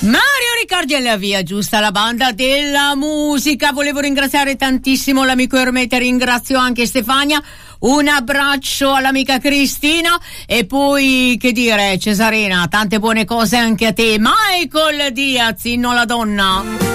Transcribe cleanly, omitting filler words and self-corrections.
Mario Riccardi alla via giusta, la banda della musica. Volevo ringraziare tantissimo l'amico Ermete, ringrazio anche Stefania, un abbraccio all'amica Cristina e poi che dire Cesarina, tante buone cose anche a te. Michael Diaz, inno alla donna.